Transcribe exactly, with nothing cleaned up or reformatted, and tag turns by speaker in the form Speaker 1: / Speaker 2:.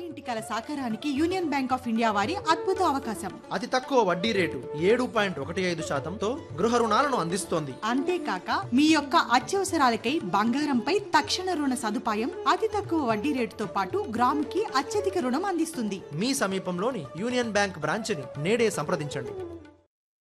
Speaker 1: ఇంటి కల సాకారానికి union bank of India వారి అద్భుత అవకాశం.
Speaker 2: అతి తక్కువ వడ్డీ రేటు ఏడు పాయింట్ ఒకటి ఐదు శాతంతో గృహ రుణాలను అందిస్తోంది.
Speaker 1: అంతేకాక మీ యొక్క అత్యవసరాలకై బంగారంపై తక్షణ రుణ సదుపాయం, అతి తక్కువ వడ్డీ రేటుతో పాటు గ్రాముకి అత్యధిక రుణం అందిస్తుంది.
Speaker 2: మీ సమీపంలోని యూనియన్ బ్యాంక్ బ్రాంచ్ని నేడే సంప్రదించండి.